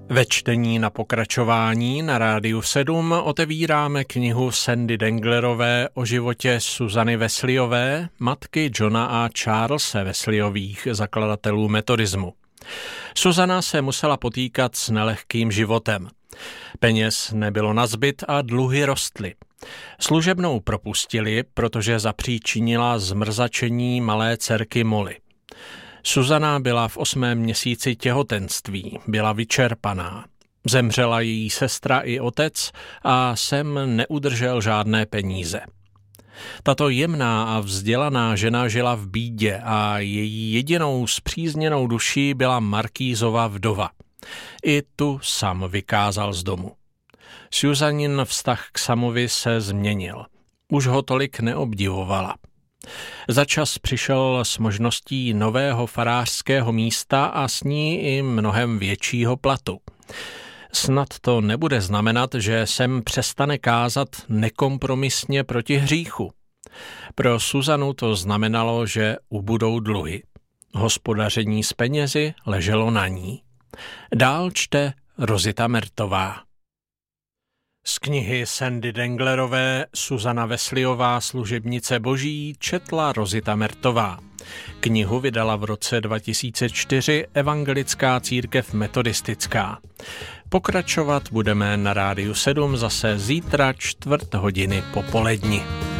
Ve čtení na pokračování na Rádiu 7 otevíráme knihu Sandy Denglerové o životě Susany Wesleyové, matky Johna a Charlese Wesleyových, zakladatelů metodismu. Susana se musela potýkat s nelehkým životem. Peněz nebylo nazbyt a dluhy rostly. Služebnou propustili, protože zapříčinila zmrzačení malé dcerky Molly. Susana byla v 8. měsíci těhotenství, byla vyčerpaná. Zemřela její sestra i otec a Sam neudržel žádné peníze. Tato jemná a vzdělaná žena žila v bídě a její jedinou spřízněnou duší byla Markýzova vdova. I tu Sam vykázal z domu. Susanin vztah k Samovi se změnil. Už ho tolik neobdivovala. Začas přišel s možností nového farářského místa a s ní i mnohem většího platu. Snad to nebude znamenat, že Sam přestane kázat nekompromisně proti hříchu. Pro Susanu to znamenalo, že ubudou dluhy. Hospodaření s penězi leželo na ní. Dál čte Rozita Mertová. Z knihy Sandy Denglerové Susana Wesleyová, služebnice boží, četla Rozita Mertová. Knihu vydala v roce 2004 Evangelická církev metodistická. Pokračovat budeme na Rádiu 7 zase zítra 4:00 popoledni.